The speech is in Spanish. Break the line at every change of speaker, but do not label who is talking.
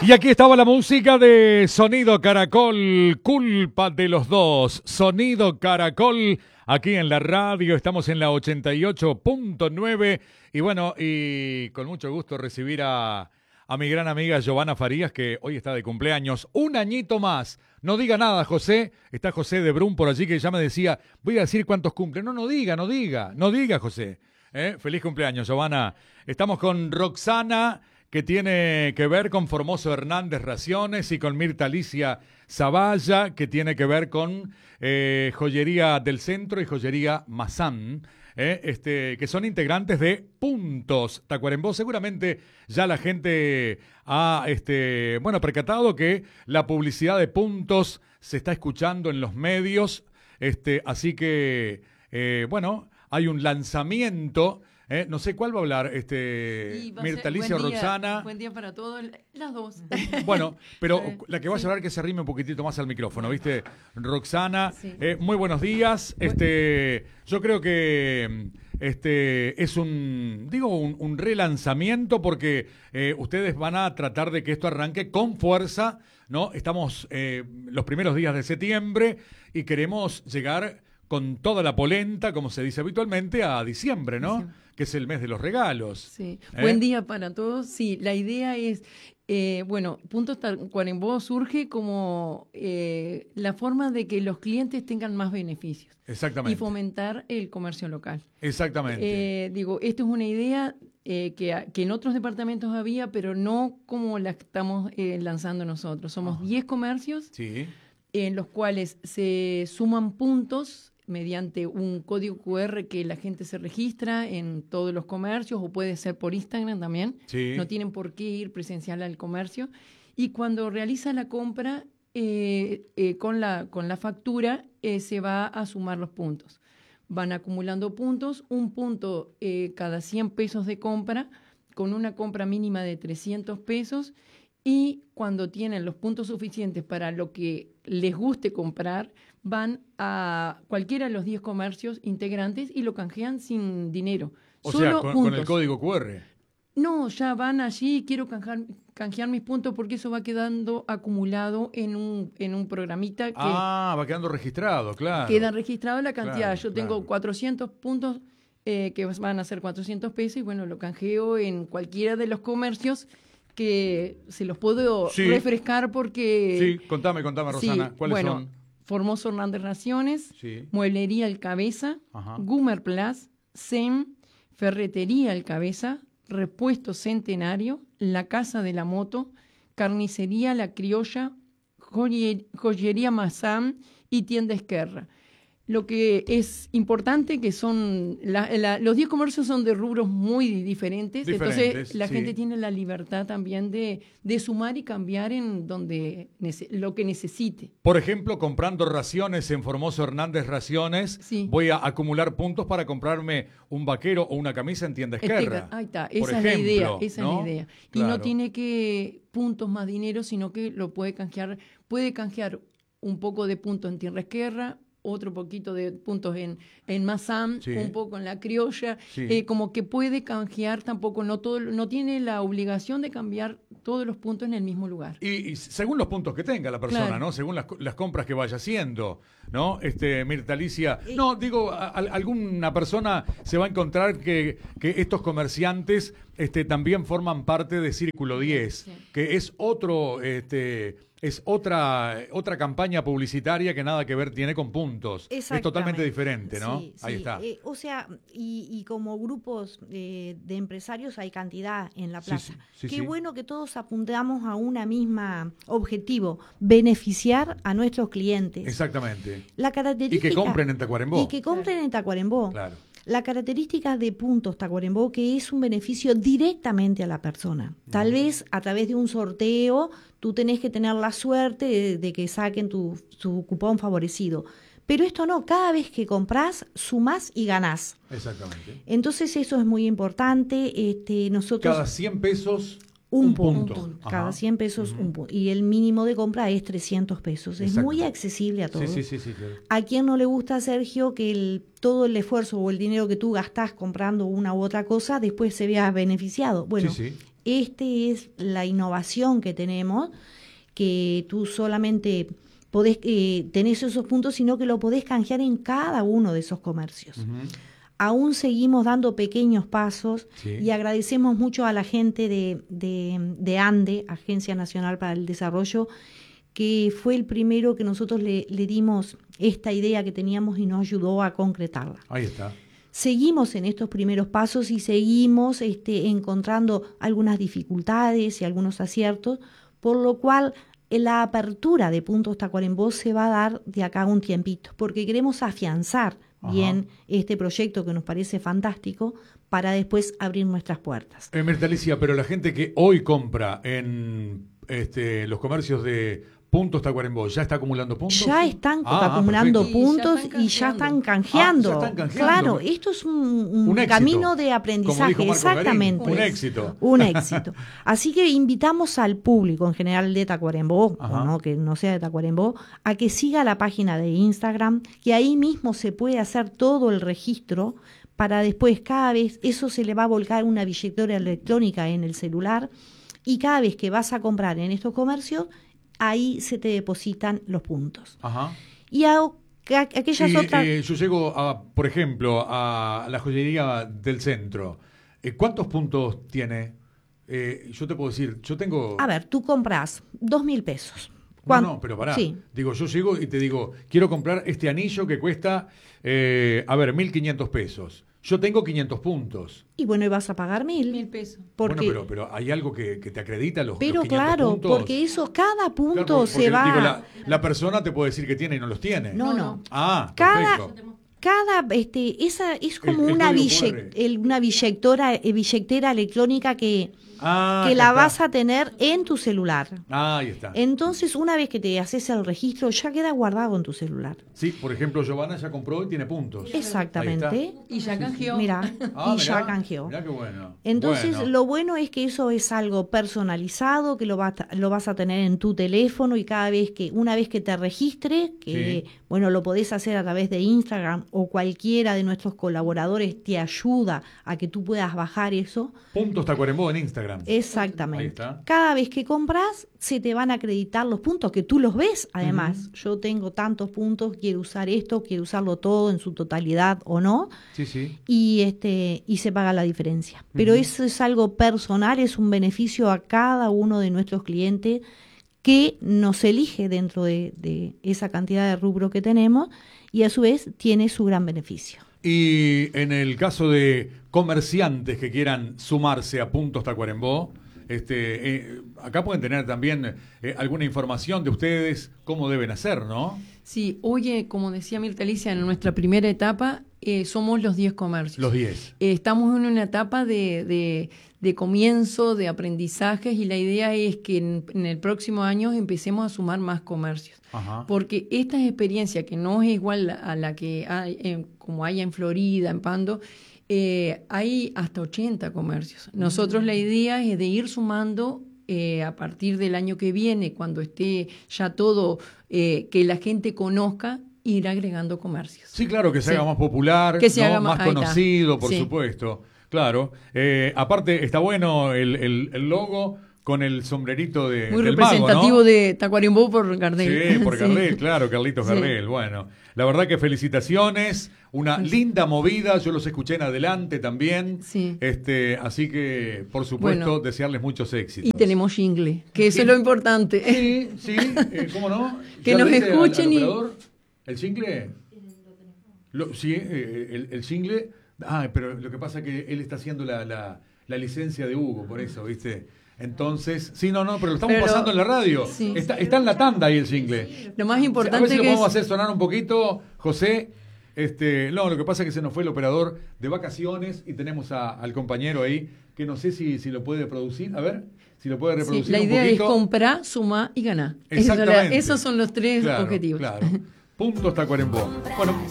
Y aquí estaba la música de Sonido Caracol, culpa de los dos. Sonido Caracol, aquí en la radio, estamos en la 88.9. Y bueno, y con mucho gusto recibir a mi gran amiga Giovanna Farías, que hoy está de cumpleaños. Un añito más. No diga nada, José. Está José de Brum por allí que ya me decía, voy a decir cuántos cumple. No diga, José. Feliz cumpleaños, Giovanna. Estamos con Roxana, que tiene que ver con Formoso Hernández Raciones, y con Mirta Alicia Zavalla, que tiene que ver con Joyería del Centro y Joyería Mazán, que son integrantes de Puntos Tacuarembó. Seguramente ya la gente ha percatado que la publicidad de Puntos se está escuchando en los medios, así que hay un lanzamiento. No sé cuál va a hablar, Mirta Alicia o Roxana.
Buen día para todos, las dos.
Bueno, pero la que vaya a hablar que se arrime un poquitito más al micrófono, ¿viste? Roxana, sí. Muy buenos días. Yo creo que es un relanzamiento porque ustedes van a tratar de que esto arranque con fuerza, ¿no? Estamos los primeros días de septiembre y queremos llegar con toda la polenta, como se dice habitualmente, a diciembre, ¿no? Sí. Que es el mes de los regalos.
Sí. Buen día para todos. Sí, la idea es, Puntos Tacuarembó surge como la forma de que los clientes tengan más beneficios.
Exactamente.
Y fomentar el comercio local.
Exactamente.
Esto es una idea que en otros departamentos había, pero no como la estamos lanzando nosotros. Somos 10 comercios, sí, en los cuales se suman puntos mediante un código QR que la gente se registra en todos los comercios, o puede ser por Instagram también. Sí. No tienen por qué ir presencial al comercio. Y cuando realiza la compra, con la factura, se va a sumar los puntos. Van acumulando puntos, un punto cada 100 pesos de compra, con una compra mínima de 300 pesos. Y cuando tienen los puntos suficientes para lo que les guste comprar, van a cualquiera de los 10 comercios integrantes y lo canjean sin dinero.
O sea, con el código QR.
No, ya van allí, quiero canjear mis puntos porque eso va quedando acumulado en un programita.
Va quedando registrado, claro.
Queda registrado la cantidad.
Claro,
Yo tengo 400 puntos que van a ser 400 pesos y lo canjeo en cualquiera de los comercios que se los puedo refrescar porque...
Sí, contame, Rosana, sí, ¿cuáles son?
Formoso Hernández Raciones, sí, Mueblería El Cabeza, Gumer Plus, SEM, Ferretería El Cabeza, Repuesto Centenario, La Casa de la Moto, Carnicería La Criolla, Joyería Mazán y Tienda Esquerra. Lo que es importante que son los 10 comercios son de rubros muy diferentes, entonces la gente tiene la libertad también de sumar y cambiar en donde lo que necesite.
Por ejemplo, comprando raciones en Formoso Hernández Raciones, sí, voy a acumular puntos para comprarme un vaquero o una camisa en Tienda Esquerra.
Ahí está, esa es la idea. Claro. Y no tiene que puntos más dinero, sino que lo puede canjear un poco de puntos en Tienda Esquerra, otro poquito de puntos en Mazán, sí, un poco en La Criolla, sí, como que puede canjear, tampoco no tiene la obligación de cambiar todos los puntos en el mismo lugar.
Y según los puntos que tenga la persona, claro, ¿no? Según las compras que vaya haciendo, ¿no? Mirta Alicia, alguna persona se va a encontrar que estos comerciantes también forman parte de Círculo 10, sí, que es es otra campaña publicitaria que nada que ver tiene con puntos. Es totalmente diferente, ¿no?
Sí,
ahí está.
Y como grupos de empresarios hay cantidad en la plaza. Qué bueno que todos apuntamos a una misma objetivo, beneficiar a nuestros clientes.
Exactamente.
La característica,
y que compren en Tacuarembó.
En Tacuarembó.
Claro.
La característica de Puntos Tacuarembó que es un beneficio directamente a la persona. Tal vez a través de un sorteo tú tenés que tener la suerte de que saquen tu cupón favorecido. Pero esto no, cada vez que comprás, sumás y ganás.
Exactamente.
Entonces eso es muy importante. Nosotros
cada 100 pesos...
Un punto. Cada 100 pesos, un punto. Y el mínimo de compra es 300 pesos. Es muy accesible a todos.
Sí, claro.
¿A quién no le gusta, Sergio, que todo el esfuerzo o el dinero que tú gastás comprando una u otra cosa después se vea beneficiado? Bueno, es la innovación que tenemos, que tú solamente podés tenés esos puntos, sino que lo podés canjear en cada uno de esos comercios. Aún seguimos dando pequeños pasos y agradecemos mucho a la gente de ANDE, Agencia Nacional para el Desarrollo, que fue el primero que nosotros le dimos esta idea que teníamos y nos ayudó a concretarla.
Ahí está.
Seguimos en estos primeros pasos y seguimos encontrando algunas dificultades y algunos aciertos, por lo cual la apertura de Puntos Tacuarembó se va a dar de acá a un tiempito, porque queremos afianzar bien este proyecto que nos parece fantástico para después abrir nuestras puertas.
Mirta Alicia, pero la gente que hoy compra en los comercios de Puntos Tacuarembó, ¿ya está acumulando puntos?
Ya están acumulando puntos y ya están canjeando. Claro, esto es un camino de aprendizaje.
Como dijo Marco
Exactamente.
Garín, un éxito.
Un éxito. Así que invitamos al público en general de Tacuarembó, o no, que no sea de Tacuarembó, a que siga la página de Instagram, que ahí mismo se puede hacer todo el registro para después cada vez, eso se le va a volcar una billetera electrónica en el celular y cada vez que vas a comprar en estos comercios, ahí se te depositan los puntos. Y aquellas otras...
yo llego, por ejemplo, a la joyería del centro. ¿Cuántos puntos tiene? Yo te puedo decir, yo tengo...
A ver, tú compras 2.000 pesos.
No, pero pará. Sí. Digo, yo llego y te digo, quiero comprar este anillo que cuesta, 1.500 pesos. Yo tengo 500 puntos.
Y bueno, y vas a pagar 1.000
pesos.
Porque...
Bueno, pero hay algo que te acredita los 500
claro,
puntos.
porque eso, cada punto se va...
Digo, la persona te puede decir que tiene y no los tiene.
No.
Perfecto.
Esa es como una billetera electrónica que la vas a tener en tu celular.
Ahí está.
Entonces, una vez que te haces el registro, ya queda guardado en tu celular.
Sí, por ejemplo, Giovanna ya compró y tiene puntos.
Exactamente.
Y ya canjeó.
Mirá, ya canjeó.
Mirá qué bueno.
Entonces, lo bueno es que eso es algo personalizado, que lo vas a tener en tu teléfono y una vez que te registres, lo podés hacer a través de Instagram o cualquiera de nuestros colaboradores te ayuda a que tú puedas bajar eso.
Puntos Tacuarembó en Instagram.
Exactamente.
Ahí está.
Cada vez que compras, se te van a acreditar los puntos, que tú los ves, además. Yo tengo tantos puntos, quiero usar esto, quiero usarlo todo en su totalidad o no.
Sí.
Y se paga la diferencia. Pero eso es algo personal, es un beneficio a cada uno de nuestros clientes que nos elige dentro de esa cantidad de rubro que tenemos y a su vez tiene su gran beneficio.
Y en el caso de comerciantes que quieran sumarse a Puntos Tacuarembó, acá pueden tener también alguna información de ustedes, cómo deben hacer, ¿no?
Sí, hoy, como decía Mirta Alicia, en nuestra primera etapa somos los 10 comercios.
Los 10.
Estamos en una etapa de comienzo, de aprendizajes, y la idea es que en el próximo año empecemos a sumar más comercios. Porque esta experiencia, que no es igual a la que hay, como hay en Florida, en Pando, hay hasta 80 comercios. Nosotros la idea es de ir sumando a partir del año que viene, cuando esté ya todo, que la gente conozca, ir agregando comercios.
Sí, claro, que se haga más popular,
que se haga
más conocido, por supuesto. Claro. Aparte, está bueno el logo con el sombrerito del
muy representativo
mago, ¿no?
de Tacuarembó por Gardel.
Sí, por Gardel, claro, Carlitos Gardel. Bueno, la verdad que felicitaciones, una linda movida, yo los escuché en adelante también.
Sí.
Así que, por supuesto, desearles muchos éxitos.
Y tenemos jingle, que eso es lo importante.
Sí, ¿cómo no?
Que nos escuchen
¿El jingle? El jingle. Pero lo que pasa es que él está haciendo la licencia de Hugo, por eso, ¿viste? Entonces, pero lo estamos pasando en la radio.
Sí.
Está en la tanda ahí el jingle.
Lo más importante
a ver si lo podemos hacer sonar un poquito, José. Lo que pasa es que se nos fue el operador de vacaciones y tenemos al compañero ahí que no sé si lo puede producir. A ver, si lo puede reproducir un poquito.
La idea es comprar, sumar y ganar.
Exactamente.
Esos son los 3 objetivos.
Claro. Puntos Tacuarembó. Bueno.